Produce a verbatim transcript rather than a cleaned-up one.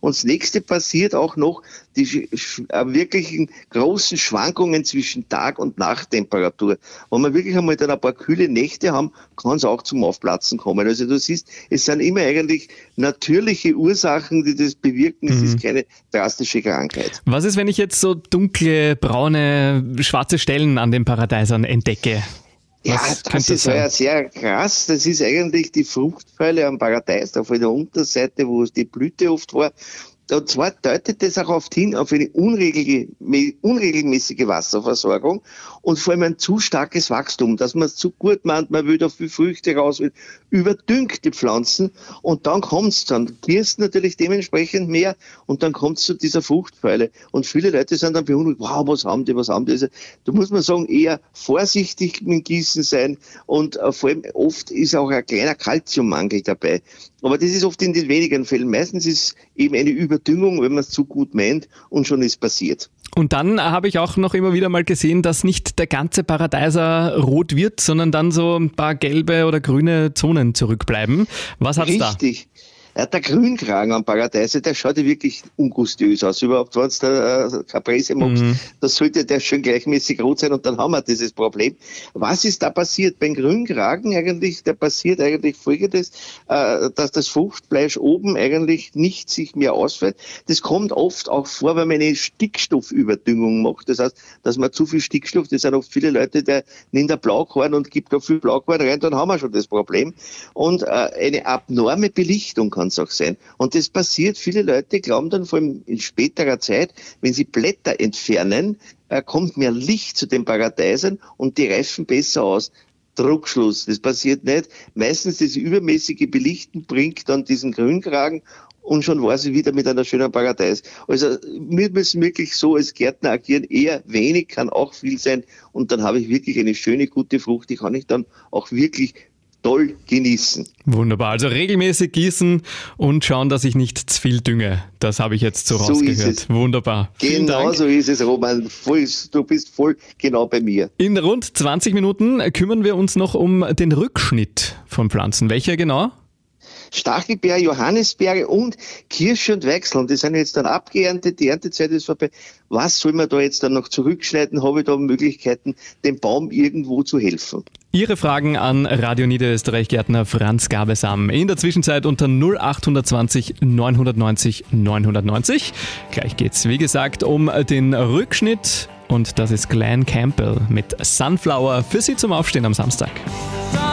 Und das nächste passiert auch noch die sch- äh, wirklichen großen Schwankungen zwischen Tag- und Nachttemperatur. Wenn wir wirklich einmal dann ein paar kühle Nächte haben, kann es auch zum Aufplatzen kommen. Also du siehst, es sind immer eigentlich natürliche Ursachen, die das bewirken. Es Mhm. ist keine drastische Krankheit. Was ist, wenn ich jetzt so dunkle, braune, schwarze Stellen an den Paradeisern entdecke? Ja, Was das könnte ist sein? ja sehr krass. Das ist eigentlich die Fruchtpfeile am Paradeis, auf der Unterseite, wo die Blüte oft war. Und zwar deutet das auch oft hin auf eine unregel- unregelmäßige Wasserversorgung und vor allem ein zu starkes Wachstum, dass man es zu gut meint, man will da viel Früchte raus, will, überdüngt die Pflanzen und dann kommt's dann, kirst natürlich dementsprechend mehr und dann kommt's zu dieser Fruchtpfeile. Und viele Leute sind dann beunruhigt, wow, was haben die, was haben die? Also, da muss man sagen, eher vorsichtig mit dem Gießen sein und äh, vor allem oft ist auch ein kleiner Kalziummangel dabei. Aber das ist oft in den wenigen Fällen. Meistens ist eben eine Überdüngung, wenn man es zu gut meint und schon ist passiert. Und dann habe ich auch noch immer wieder mal gesehen, dass nicht der ganze Paradeiser rot wird, sondern dann so ein paar gelbe oder grüne Zonen zurückbleiben. Was hat's da? Richtig. Ja, der Grünkragen am Paradeise, der schaut ja wirklich ungustiös aus. Überhaupt, wenn es da äh, Caprese magst, Mhm. das sollte der schön gleichmäßig rot sein und dann haben wir dieses Problem. Was ist da passiert? Beim Grünkragen eigentlich, da passiert eigentlich Folgendes, äh, dass das Fruchtfleisch oben eigentlich nicht sich mehr ausfällt. Das kommt oft auch vor, wenn man eine Stickstoffüberdüngung macht. Das heißt, dass man zu viel Stickstoff, das sind oft viele Leute, der nimmt ein Blaukorn und gibt da viel Blaukorn rein, dann haben wir schon das Problem. Und äh, eine abnorme Belichtung kann es auch sein. Und das passiert, viele Leute glauben dann vor allem in späterer Zeit, wenn sie Blätter entfernen, äh, kommt mehr Licht zu den Paradeisern und die reifen besser aus. Druckschluss, das passiert nicht. Meistens diese übermäßige Belichtung bringt dann diesen Grünkragen und schon war sie wieder mit einer schönen Paradeis. Also wir müssen wirklich so als Gärtner agieren, eher wenig kann auch viel sein und dann habe ich wirklich eine schöne, gute Frucht, die kann ich dann auch wirklich toll genießen. Wunderbar. Also regelmäßig gießen und schauen, dass ich nicht zu viel dünge. Das habe ich jetzt so, So rausgehört. ist es. Wunderbar. Vielen Genau Dank. so ist es, Roman. Voll, du bist voll genau bei mir. In rund zwanzig Minuten kümmern wir uns noch um den Rückschnitt von Pflanzen. Welcher genau? Stachelbeere, Johannisbeere und Kirsche und Weichseln. Die sind jetzt dann abgeerntet, die Erntezeit ist vorbei. Was soll man da jetzt dann noch zurückschneiden? Habe ich da Möglichkeiten, dem Baum irgendwo zu helfen? Ihre Fragen an Radio Niederösterreich-Gärtner Franz Gabesam. In der Zwischenzeit unter null acht zwanzig neunhundertneunzig neunhundertneunzig. Gleich geht's, wie gesagt, um den Rückschnitt. Und das ist Glen Campbell mit Sunflower für Sie zum Aufstehen am Samstag.